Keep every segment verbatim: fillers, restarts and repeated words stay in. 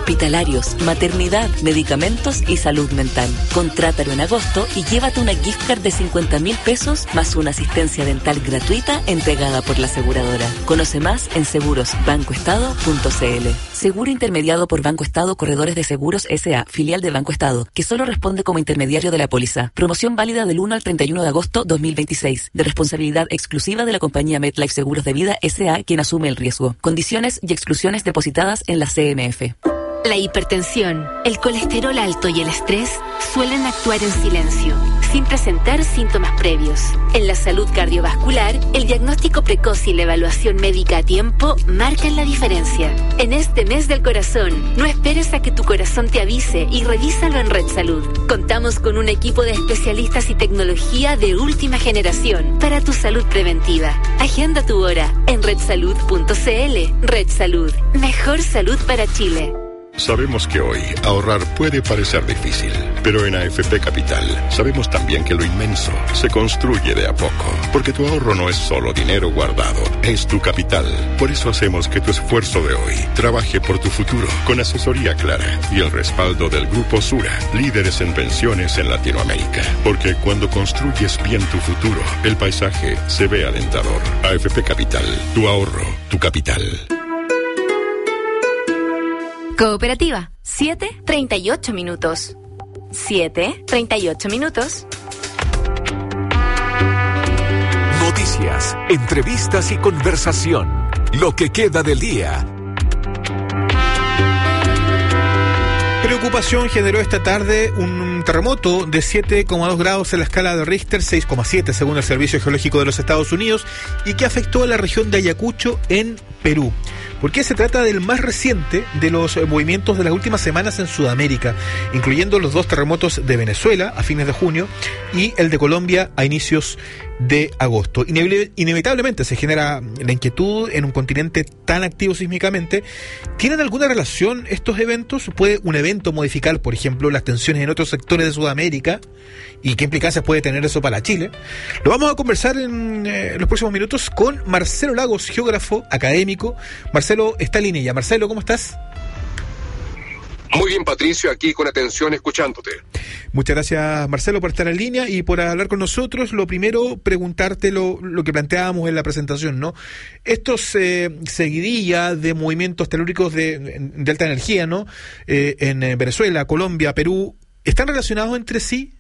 hospitalarios, maternidad, medicamentos y salud mental. Contrátalo en agosto y llévate una gift card de cincuenta mil pesos más una asistencia dental gratuita entregada por la aseguradora. Conoce más en seguros banco estado punto c l. Seguro intermediado por Banco Estado Corredores de Seguros S A, filial de Banco Estado, que solo responde como intermediario de la póliza. Promoción válida del uno al treinta y uno de agosto dos mil veintiséis. De responsabilidad exclusiva de la compañía MetLife Seguros de Vida S A, quien asume el riesgo. Condiciones y exclusiones depositadas en la C M F. La hipertensión, el colesterol alto y el estrés suelen actuar en silencio, sin presentar síntomas previos. En la salud cardiovascular, el diagnóstico precoz y la evaluación médica a tiempo marcan la diferencia. En este mes del corazón, no esperes a que tu corazón te avise y revísalo en Red Salud. Contamos con un equipo de especialistas y tecnología de última generación para tu salud preventiva. Agenda tu hora en red salud punto c l. Red Salud, mejor salud para Chile. Sabemos que hoy ahorrar puede parecer difícil, pero en A F P Capital sabemos también que lo inmenso se construye de a poco, porque tu ahorro no es solo dinero guardado, es tu capital. Por eso hacemos que tu esfuerzo de hoy trabaje por tu futuro, con asesoría clara y el respaldo del Grupo Sura, líderes en pensiones en Latinoamérica. Porque cuando construyes bien tu futuro, el paisaje se ve alentador. A F P Capital, tu ahorro, tu capital. Cooperativa, siete treinta y ocho minutos. siete treinta y ocho minutos. Noticias, entrevistas y conversación. Lo que queda del día. Preocupación generó esta tarde un terremoto de siete coma dos grados en la escala de Richter, seis coma siete según el Servicio Geológico de los Estados Unidos, y que afectó a la región de Ayacucho en Perú. Porque se trata del más reciente de los movimientos de las últimas semanas en Sudamérica, incluyendo los dos terremotos de Venezuela a fines de junio y el de Colombia a inicios de agosto. Inevitablemente se genera la inquietud en un continente tan activo sísmicamente. ¿Tienen alguna relación estos eventos? ¿Puede un evento modificar, por ejemplo, las tensiones en otros sectores de Sudamérica? ¿Y qué implicancias puede tener eso para Chile? Lo vamos a conversar en eh, los próximos minutos con Marcelo Lagos, geógrafo, académico. Marcelo está en línea. Marcelo, ¿cómo estás? Muy bien, Patricio, aquí con atención escuchándote. Muchas gracias, Marcelo, por estar en línea y por hablar con nosotros. Lo primero, preguntarte lo, lo que planteábamos en la presentación, ¿no? Estos eh, seguidilla de movimientos telúricos de, de alta energía, ¿no? Eh, en Venezuela, Colombia, Perú, ¿están relacionados entre sí?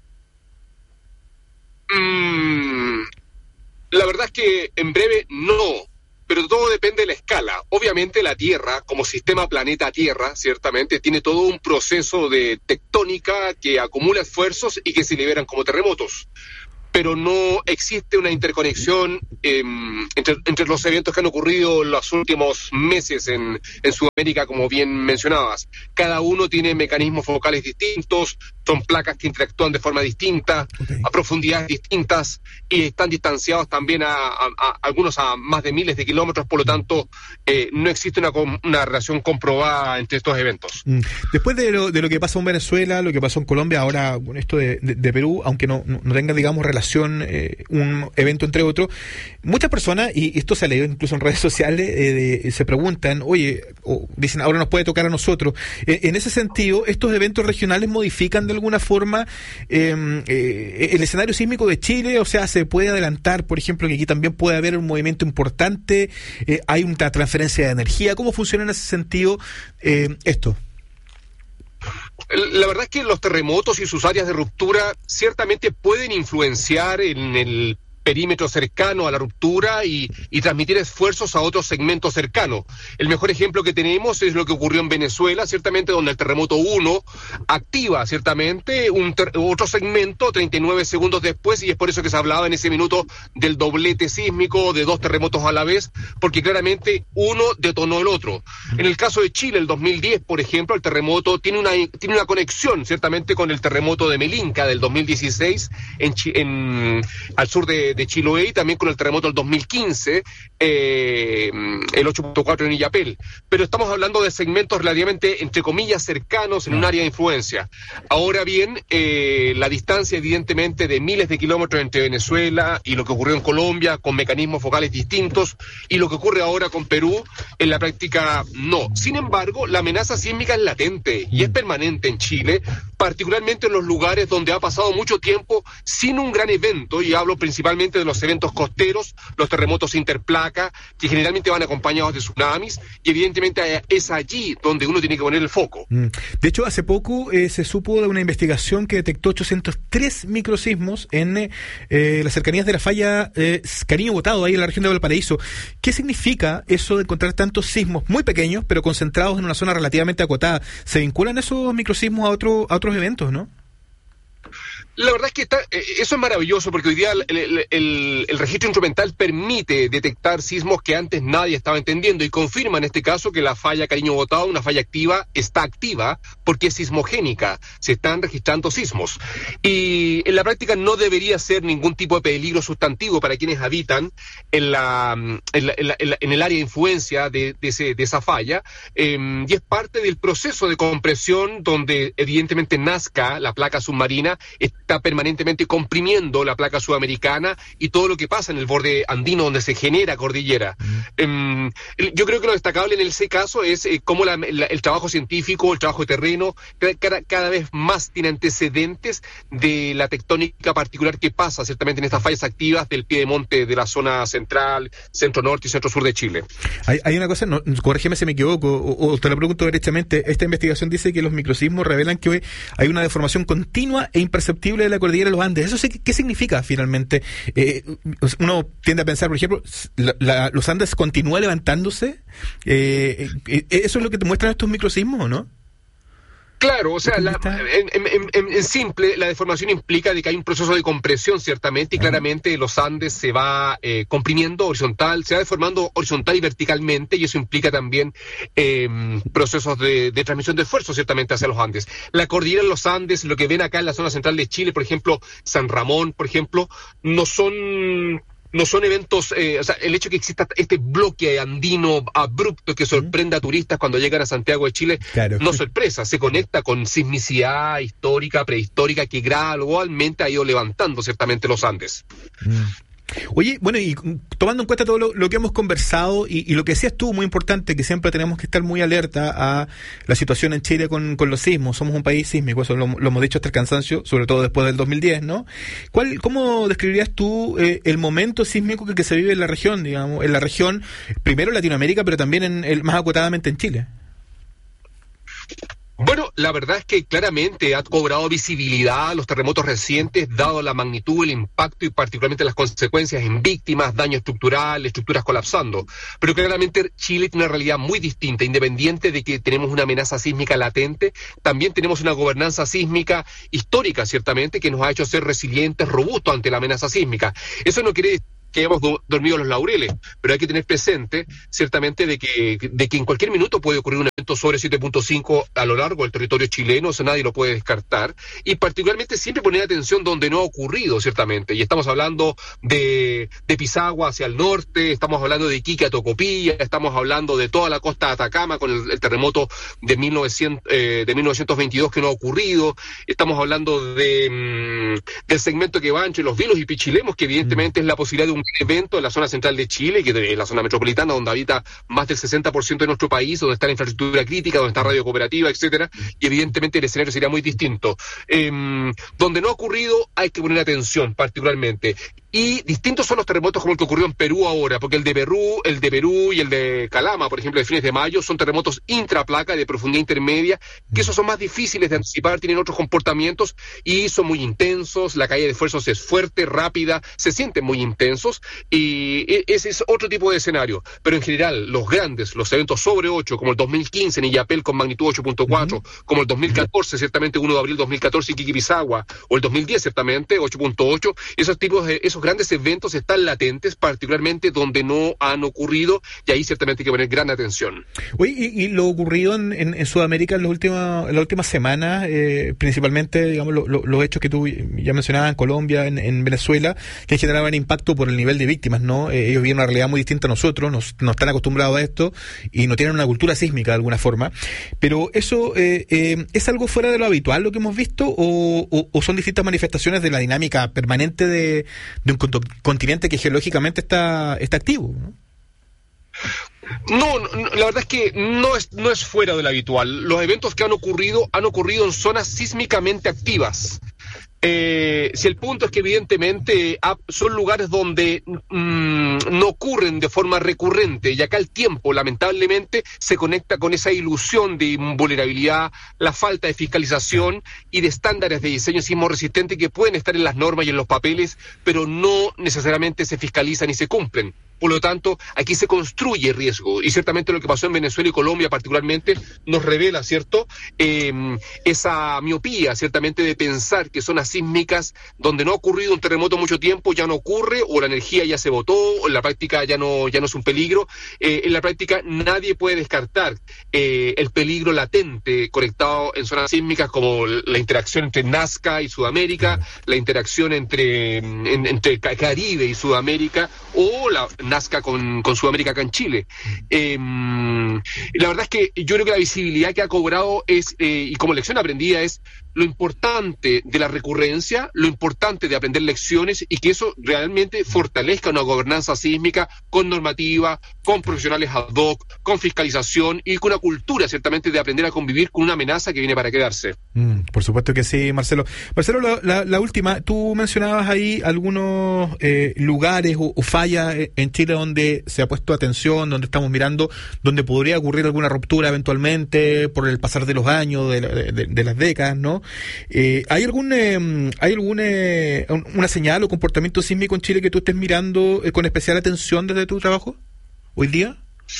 Mm, la verdad es que en breve no. Pero todo depende de la escala. Obviamente la Tierra, como sistema planeta Tierra, ciertamente, tiene todo un proceso de tectónica que acumula esfuerzos y que se liberan como terremotos. Pero no existe una interconexión eh, entre, entre los eventos que han ocurrido en los últimos meses en, en Sudamérica, como bien mencionabas. Cada uno tiene mecanismos focales distintos, son placas que interactúan de forma distinta, okay, a profundidades distintas, y están distanciados también a, a, a algunos a más de miles de kilómetros, por lo tanto, eh, no existe una, una relación comprobada entre estos eventos. Mm. Después de lo, de lo que pasó en Venezuela, lo que pasó en Colombia, ahora con esto de, de, de Perú, aunque no, no tenga, digamos, relación Eh, un evento entre otros, muchas personas, y esto se ha leído incluso en redes sociales, eh, de, se preguntan, oye, o dicen, ahora nos puede tocar a nosotros. Eh, en ese sentido, ¿estos eventos regionales modifican de alguna forma eh, eh, el escenario sísmico de Chile? O sea, ¿se puede adelantar, por ejemplo, que aquí también puede haber un movimiento importante? Eh, ¿hay una transferencia de energía? ¿Cómo funciona en ese sentido eh, esto? La verdad es que los terremotos y sus áreas de ruptura ciertamente pueden influenciar en el perímetro cercano a la ruptura y, y transmitir esfuerzos a otros segmentos cercanos. El mejor ejemplo que tenemos es lo que ocurrió en Venezuela, ciertamente, donde el terremoto uno activa ciertamente un ter- otro segmento treinta y nueve segundos después, y es por eso que se hablaba en ese minuto del doblete sísmico, de dos terremotos a la vez, porque claramente uno detonó el otro. En el caso de Chile, el dos mil diez, por ejemplo, el terremoto tiene una, tiene una conexión ciertamente con el terremoto de Melinca del dos mil dieciséis en, en, al sur de de Chiloé y también con el terremoto del dos mil quince, eh, el ocho punto cuatro en Illapel. Pero estamos hablando de segmentos relativamente, entre comillas, cercanos en un área de influencia. Ahora bien, eh, la distancia evidentemente de miles de kilómetros entre Venezuela y lo que ocurrió en Colombia, con mecanismos focales distintos, y lo que ocurre ahora con Perú, en la práctica no. Sin embargo, la amenaza sísmica es latente y es permanente en Chile, particularmente en los lugares donde ha pasado mucho tiempo sin un gran evento, y hablo principalmente de los eventos costeros, los terremotos interplaca, que generalmente van acompañados de tsunamis, y evidentemente es allí donde uno tiene que poner el foco. De hecho, hace poco eh, se supo de una investigación que detectó ochocientos tres microsismos en eh, las cercanías de la falla eh, Cariño Botado, ahí en la región de Valparaíso. ¿Qué significa eso de encontrar tantos sismos muy pequeños, pero concentrados en una zona relativamente acotada? ¿Se vinculan esos microsismos a, otro, a otros eventos, no? La verdad es que está, eh, eso es maravilloso, porque hoy día el, el, el, el registro instrumental permite detectar sismos que antes nadie estaba entendiendo, y confirma en este caso que la falla Cariño Botado, una falla activa, está activa porque es sismogénica, se están registrando sismos. Y en la práctica no debería ser ningún tipo de peligro sustantivo para quienes habitan en, la, en, la, en, la, en, la, en el área de influencia de, de, ese, de esa falla, eh, y es parte del proceso de compresión donde evidentemente Nazca, la placa submarina, está permanentemente comprimiendo la placa sudamericana y todo lo que pasa en el borde andino donde se genera cordillera. Mm. Um, yo creo que lo destacable en ese caso es eh, cómo la, la, el trabajo científico, el trabajo de terreno, cada, cada vez más tiene antecedentes de la tectónica particular que pasa ciertamente en estas fallas activas del piedemonte de la zona central, centro-norte y centro-sur de Chile. Hay, hay una cosa, no, corrígeme si me equivoco, o, o te lo pregunto derechamente, esta investigación dice que los microsismos revelan que hay una deformación continua e imperceptible de la cordillera de los Andes. ¿Eso qué significa finalmente? Eh, uno tiende a pensar, por ejemplo, la, la, los Andes continúan levantándose. Eh, eh, ¿Eso es lo que te muestran estos microsismos, no? Claro, o sea, la, en, en, en, en simple, la deformación implica de que hay un proceso de compresión, ciertamente, y uh-huh. claramente los Andes se va eh, comprimiendo horizontal, se va deformando horizontal y verticalmente, y eso implica también eh, procesos de, de transmisión de esfuerzo, ciertamente, hacia los Andes. La cordillera de los Andes, lo que ven acá en la zona central de Chile, por ejemplo, San Ramón, por ejemplo, no son... No son eventos, eh, o sea, el hecho de que exista este bloque andino abrupto que sorprenda a turistas cuando llegan a Santiago de Chile, claro. No sorpresa, se conecta con sismicidad histórica, prehistórica, que gradualmente ha ido levantando ciertamente los Andes. Mm. Oye, bueno, y tomando en cuenta todo lo, lo que hemos conversado y, y lo que decías tú, muy importante, que siempre tenemos que estar muy alerta a la situación en Chile con, con los sismos. Somos un país sísmico, eso lo, lo hemos dicho hasta el cansancio, sobre todo después del dos mil diez, ¿no? ¿Cuál, ¿Cómo describirías tú eh, el momento sísmico que, que se vive en la región, digamos, en la región, primero en Latinoamérica, pero también en el, más acotadamente en Chile? Bueno, la verdad es que claramente ha cobrado visibilidad los terremotos recientes, dado la magnitud, el impacto y particularmente las consecuencias en víctimas, daño estructural, estructuras colapsando. Pero claramente Chile tiene una realidad muy distinta, independiente de que tenemos una amenaza sísmica latente, también tenemos una gobernanza sísmica histórica, ciertamente, que nos ha hecho ser resilientes, robustos ante la amenaza sísmica. Eso no quiere decir que hemos do- dormido los laureles, pero hay que tener presente, ciertamente, de que, de que en cualquier minuto puede ocurrir un evento sobre siete punto cinco a lo largo del territorio chileno, eso nadie lo puede descartar, y particularmente siempre poner atención donde no ha ocurrido, ciertamente, y estamos hablando de, de Pisagua hacia el norte, estamos hablando de Iquique a Tocopilla, estamos hablando de toda la costa de Atacama con el, el terremoto de, mil novecientos, eh, de mil novecientos veintidós que no ha ocurrido, estamos hablando de, mmm, del segmento que va entre Los Vilos y Pichilemos, que evidentemente mm. es la posibilidad de un evento en la zona central de Chile, que es la zona metropolitana, donde habita más del sesenta por ciento de nuestro país, donde está la infraestructura crítica, donde está radio cooperativa, etcétera, y evidentemente el escenario sería muy distinto. Eh, donde no ha ocurrido, hay que poner atención particularmente. Y distintos son los terremotos como el que ocurrió en Perú ahora, porque el de Perú, el de Perú y el de Calama, por ejemplo, de fines de mayo, son terremotos intraplaca de profundidad intermedia, que esos son más difíciles de anticipar, tienen otros comportamientos y son muy intensos, la caída de esfuerzos es fuerte, rápida, se sienten muy intensos, y ese es otro tipo de escenario. Pero en general, los grandes, los eventos sobre ocho, como el dos mil quince en Illapel con magnitud ocho punto cuatro, uh-huh. como el dos mil catorce, ciertamente uno de abril dos mil catorce, Iquique Pisagua, o el dos mil diez, ciertamente, ocho punto ocho, esos tipos de, esos esos grandes eventos están latentes, particularmente donde no han ocurrido, y ahí ciertamente hay que poner gran atención. Oye, y, y lo ocurrido en, en, en Sudamérica en las últimas en las últimas semanas, eh, principalmente, digamos, los lo, lo hechos que tú ya mencionabas en Colombia, en, en Venezuela, que generaban impacto por el nivel de víctimas, ¿no? Eh, ellos viven una realidad muy distinta a nosotros, nos, no están acostumbrados a esto y no tienen una cultura sísmica de alguna forma. Pero eso, eh, eh, ¿es algo fuera de lo habitual lo que hemos visto o, o, o son distintas manifestaciones de la dinámica permanente de, de un continente que geológicamente está, está activo, ¿no? No, no, la verdad es que no es, no es fuera de lo habitual. Los eventos que han ocurrido han ocurrido en zonas sísmicamente activas. Eh, si el punto es que evidentemente son lugares donde mmm, no ocurren de forma recurrente, y acá el tiempo lamentablemente se conecta con esa ilusión de vulnerabilidad, la falta de fiscalización y de estándares de diseño sismo resistente que pueden estar en las normas y en los papeles, pero no necesariamente se fiscalizan y se cumplen. Por lo tanto, aquí se construye riesgo, y ciertamente lo que pasó en Venezuela y Colombia particularmente nos revela, ¿cierto?, eh, esa miopía, ciertamente, de pensar que zonas sísmicas donde no ha ocurrido un terremoto mucho tiempo ya no ocurre, o la energía ya se botó, o en la práctica ya no, ya no es un peligro. Eh, en la práctica nadie puede descartar eh, el peligro latente conectado en zonas sísmicas, como la interacción entre Nazca y Sudamérica, la interacción entre, en, entre Caribe y Sudamérica, o la Nazca con, con Sudamérica acá en Chile. Eh, la verdad es que yo creo que la visibilidad que ha cobrado es, eh, y como lección aprendida, es lo importante de la recurrencia, lo importante de aprender lecciones, y que eso realmente fortalezca una gobernanza sísmica con normativa, con profesionales ad hoc, con fiscalización y con una cultura ciertamente de aprender a convivir con una amenaza que viene para quedarse. Mm, por supuesto que sí, Marcelo. Marcelo, la, la, la última, tú mencionabas ahí algunos eh, lugares o, o fallas en Chile donde se ha puesto atención, donde estamos mirando, donde podría ocurrir alguna ruptura eventualmente por el pasar de los años, de, de, de, de las décadas, ¿no? Eh, ¿Hay algún eh, hay algún eh, una señal o comportamiento sísmico en Chile que tú estés mirando eh, con especial atención desde tu trabajo hoy día?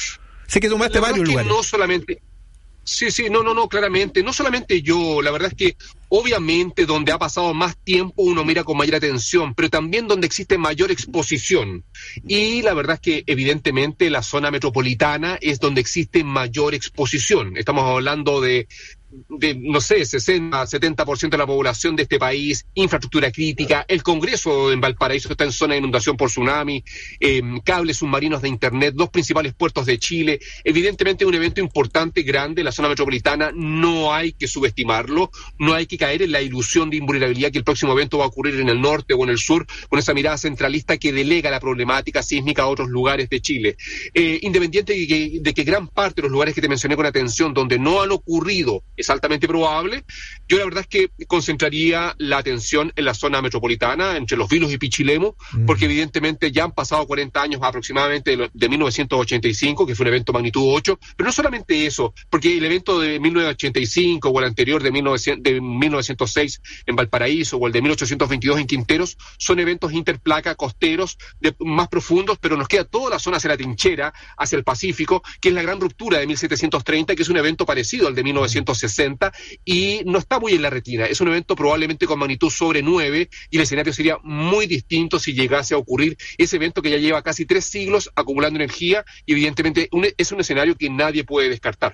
Sé que tomaste varios lugares. No solamente... Sí, sí, no, no, no, claramente. No solamente yo, la verdad es que obviamente donde ha pasado más tiempo uno mira con mayor atención, pero también donde existe mayor exposición. Y la verdad es que evidentemente la zona metropolitana es donde existe mayor exposición. Estamos hablando de... de, no sé, sesenta, setenta por ciento de la población de este país, infraestructura crítica, el Congreso en Valparaíso está en zona de inundación por tsunami, eh, cables submarinos de internet, los principales puertos de Chile. Evidentemente un evento importante, grande, la zona metropolitana, no hay que subestimarlo, no hay que caer en la ilusión de invulnerabilidad que el próximo evento va a ocurrir en el norte o en el sur, con esa mirada centralista que delega la problemática sísmica a otros lugares de Chile. Eh, independiente de que, de que gran parte de los lugares que te mencioné con atención, donde no han ocurrido, es altamente probable, yo la verdad es que concentraría la atención en la zona metropolitana, entre Los Vilos y Pichilemu, mm. porque evidentemente ya han pasado cuarenta años aproximadamente de, de mil novecientos ochenta y cinco, que fue un evento magnitud ocho, pero no solamente eso, porque el evento de mil novecientos ochenta y cinco o el anterior de, mil novecientos, de mil novecientos seis en Valparaíso o el de mil ochocientos veintidós en Quinteros, son eventos interplaca costeros de, más profundos, pero nos queda toda la zona hacia la trinchera, hacia el Pacífico, que es la gran ruptura de mil setecientos treinta, que es un evento parecido al de mil novecientos sesenta, y no está muy en la retina. Es un evento probablemente con magnitud sobre nueve, y el escenario sería muy distinto si llegase a ocurrir ese evento que ya lleva casi tres siglos acumulando energía, y evidentemente un, es un escenario que nadie puede descartar.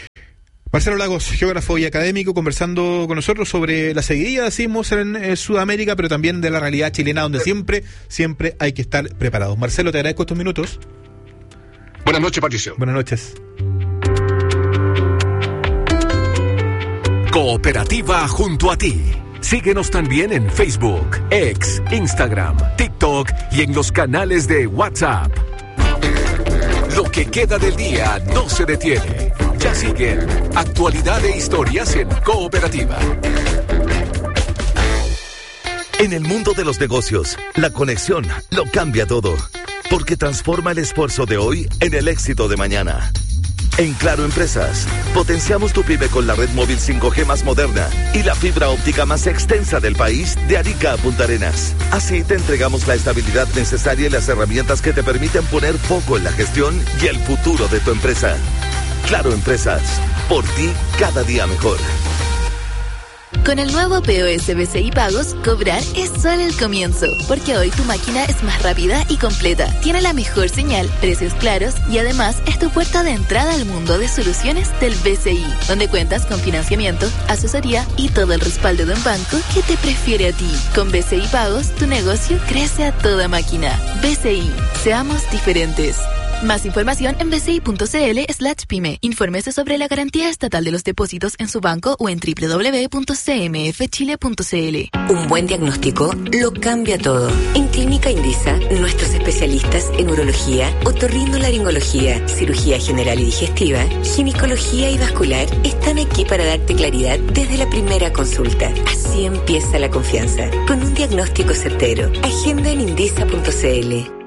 Marcelo Lagos, geógrafo y académico, conversando con nosotros sobre la seguidilla de sismos en eh, Sudamérica, pero también de la realidad chilena, donde siempre, siempre hay que estar preparados. Marcelo, te agradezco estos minutos. Buenas noches, Patricio. Buenas noches. Cooperativa junto a ti. Síguenos también en Facebook, X, Instagram, TikTok y en los canales de WhatsApp. Lo que queda del día no se detiene. Ya siguen actualidad e historias en Cooperativa. En el mundo de los negocios, la conexión lo cambia todo, porque transforma el esfuerzo de hoy en el éxito de mañana. En Claro Empresas, potenciamos tu pyme con la red móvil cinco G más moderna y la fibra óptica más extensa del país, de Arica a Punta Arenas. Así te entregamos la estabilidad necesaria y las herramientas que te permiten poner foco en la gestión y el futuro de tu empresa. Claro Empresas, por ti cada día mejor. Con el nuevo P O S B C I Pagos, cobrar es solo el comienzo, porque hoy tu máquina es más rápida y completa, tiene la mejor señal, precios claros y además es tu puerta de entrada al mundo de soluciones del B C I, donde cuentas con financiamiento, asesoría y todo el respaldo de un banco que te prefiere a ti. Con B C I Pagos, tu negocio crece a toda máquina. B C I, seamos diferentes. Más información en bci.cl slash pyme. Infórmese sobre la garantía estatal de los depósitos en su banco o en doble u doble u doble u punto c m f chile punto c l. Un buen diagnóstico lo cambia todo. En Clínica Indisa, nuestros especialistas en urología, otorrinolaringología, cirugía general y digestiva, ginecología y vascular están aquí para darte claridad desde la primera consulta. Así empieza la confianza. Con un diagnóstico certero. Agenda en indisa punto c l.